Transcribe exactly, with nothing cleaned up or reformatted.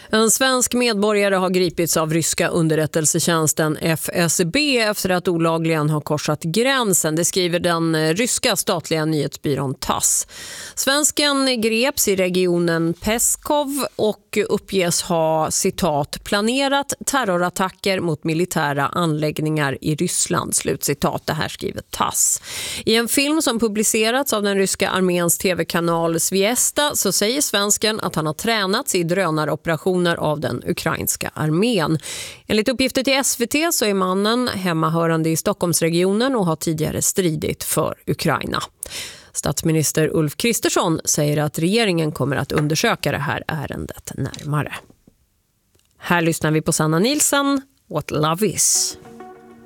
En svensk medborgare har gripits av ryska underrättelsetjänsten F S B efter att olagligen ha korsat gränsen. Det skriver den ryska statliga nyhetsbyrån Tass. Svensken greps i regionen Peskov och uppges ha, citat, planerat terrorattacker mot militära anläggningar i Ryssland, slutcitat. Det här skriver Tass. I en film som publicerats av den ryska arméns tv-kanal Zvezda så säger svensken att han har tränats i drönaroperationer av den ukrainska armén. Enligt uppgifter till S V T så är mannen hemmahörande i Stockholmsregionen och har tidigare stridit för Ukraina. Statsminister Ulf Kristersson säger att regeringen kommer att undersöka det här ärendet närmare. Här lyssnar vi på Sanna Nielsen, What Love Is.